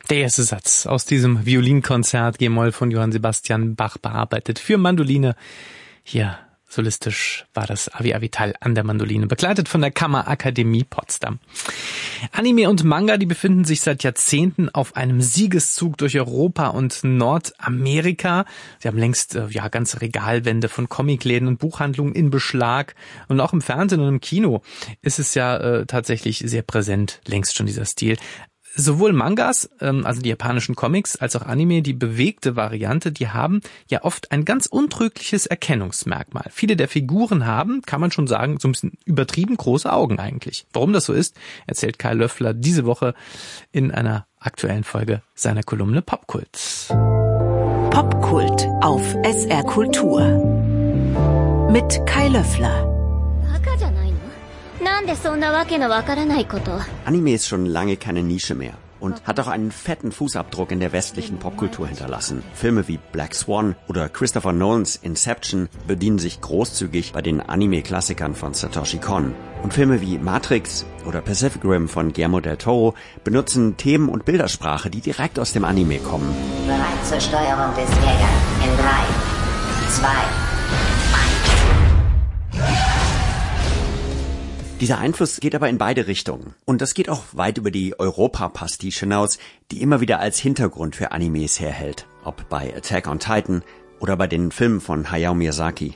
Der erste Satz aus diesem Violinkonzert G-Moll von Johann Sebastian Bach bearbeitet für Mandoline. Hier solistisch war das Avi Avital an der Mandoline, begleitet von der Kammerakademie Potsdam. Anime und Manga, die befinden sich seit Jahrzehnten auf einem Siegeszug durch Europa und Nordamerika. Sie haben längst ganze Regalwände von Comicläden und Buchhandlungen in Beschlag. Und auch im Fernsehen und im Kino ist es ja tatsächlich sehr präsent, längst schon dieser Stil. Sowohl Mangas, also die japanischen Comics, als auch Anime, die bewegte Variante, die haben ja oft ein ganz untrügliches Erkennungsmerkmal. Viele der Figuren haben, kann man schon sagen, so ein bisschen übertrieben große Augen eigentlich. Warum das so ist, erzählt Kai Löffler diese Woche in einer aktuellen Folge seiner Kolumne Popkult. Popkult auf SR Kultur mit Kai Löffler. Anime ist schon lange keine Nische mehr und hat auch einen fetten Fußabdruck in der westlichen Popkultur hinterlassen. Filme wie Black Swan oder Christopher Nolans Inception bedienen sich großzügig bei den Anime-Klassikern von Satoshi Kon. Und Filme wie Matrix oder Pacific Rim von Guillermo del Toro benutzen Themen- und Bildersprache, die direkt aus dem Anime kommen. Bereit zur Steuerung des Jägers in 3, 2, Dieser Einfluss geht aber in beide Richtungen. Und das geht auch weit über die Europa-Pastiche hinaus, die immer wieder als Hintergrund für Animes herhält. Ob bei Attack on Titan oder bei den Filmen von Hayao Miyazaki.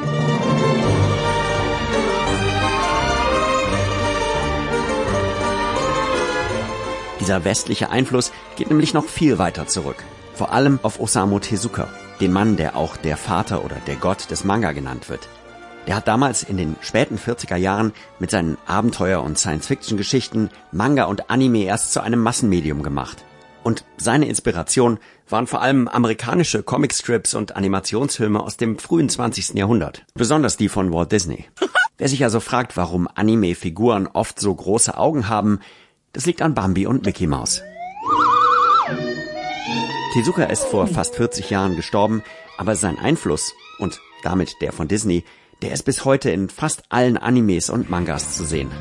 Dieser westliche Einfluss geht nämlich noch viel weiter zurück. Vor allem auf Osamu Tezuka, den Mann, der auch der Vater oder der Gott des Manga genannt wird. Der hat damals in den späten 40er Jahren mit seinen Abenteuer- und Science-Fiction-Geschichten Manga und Anime erst zu einem Massenmedium gemacht. Und seine Inspiration waren vor allem amerikanische Comicstrips und Animationsfilme aus dem frühen 20. Jahrhundert. Besonders die von Walt Disney. Wer sich also fragt, warum Anime-Figuren oft so große Augen haben, das liegt an Bambi und Mickey Mouse. Tezuka ist vor fast 40 Jahren gestorben, aber sein Einfluss und damit der von Disney, der ist bis heute in fast allen Animes und Mangas zu sehen.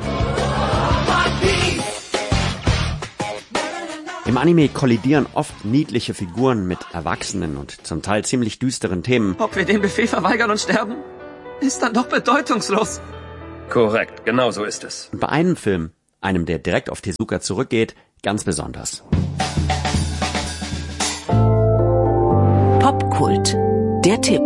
Im Anime kollidieren oft niedliche Figuren mit erwachsenen und zum Teil ziemlich düsteren Themen. Ob wir den Befehl verweigern und sterben, ist dann doch bedeutungslos. Korrekt, genau so ist es. Und bei einem Film, einem der direkt auf Tezuka zurückgeht, ganz besonders. Popkult, der Tipp.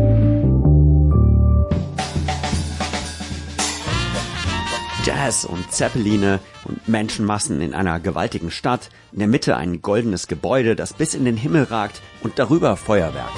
Jazz und Zeppeline und Menschenmassen in einer gewaltigen Stadt, in der Mitte ein goldenes Gebäude, das bis in den Himmel ragt und darüber Feuerwerk.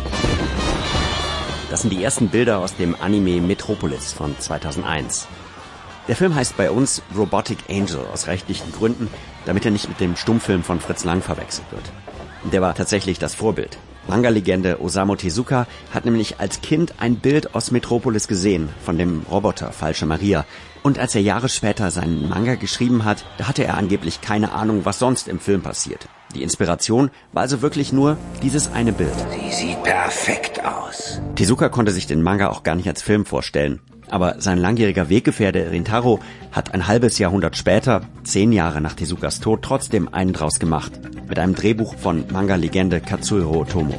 Das sind die ersten Bilder aus dem Anime Metropolis von 2001. Der Film heißt bei uns Robotic Angel aus rechtlichen Gründen, damit er nicht mit dem Stummfilm von Fritz Lang verwechselt wird. Und der war tatsächlich das Vorbild. Manga-Legende Osamu Tezuka hat nämlich als Kind ein Bild aus Metropolis gesehen, von dem Roboter Falsche Maria. Und als er Jahre später seinen Manga geschrieben hat, da hatte er angeblich keine Ahnung, was sonst im Film passiert. Die Inspiration war also wirklich nur dieses eine Bild. Sie sieht perfekt aus. Tezuka konnte sich den Manga auch gar nicht als Film vorstellen. Aber sein langjähriger Weggefährte Rintaro hat ein halbes Jahrhundert später, 10 Jahre nach Tezukas Tod, trotzdem einen draus gemacht. Mit einem Drehbuch von Manga-Legende Katsuhiro Otomo.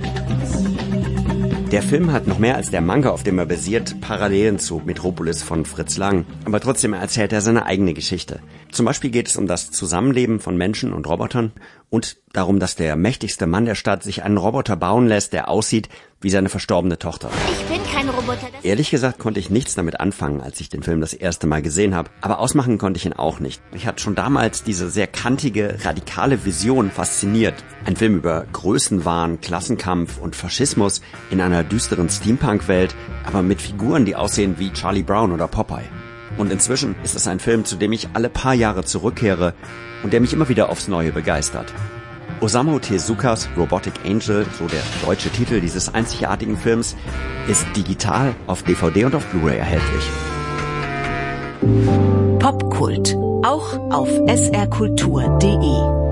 Der Film hat noch mehr als der Manga, auf dem er basiert, Parallelen zu Metropolis von Fritz Lang. Aber trotzdem erzählt er seine eigene Geschichte. Zum Beispiel geht es um das Zusammenleben von Menschen und Robotern und darum, dass der mächtigste Mann der Stadt sich einen Roboter bauen lässt, der aussieht wie seine verstorbene Tochter. Ich bin kein Roboter. Ehrlich gesagt konnte ich nichts damit anfangen, als ich den Film das erste Mal gesehen habe. Aber ausmachen konnte ich ihn auch nicht. Mich hat schon damals diese sehr kantige, radikale Vision fasziniert. Ein Film über Größenwahn, Klassenkampf und Faschismus in einer düsteren Steampunk-Welt, aber mit Figuren, die aussehen wie Charlie Brown oder Popeye. Und inzwischen ist es ein Film, zu dem ich alle paar Jahre zurückkehre und der mich immer wieder aufs Neue begeistert. Osamu Tezukas Robotic Angel, so der deutsche Titel dieses einzigartigen Films, ist digital auf DVD und auf Blu-ray erhältlich. Popkult, auch auf srkultur.de.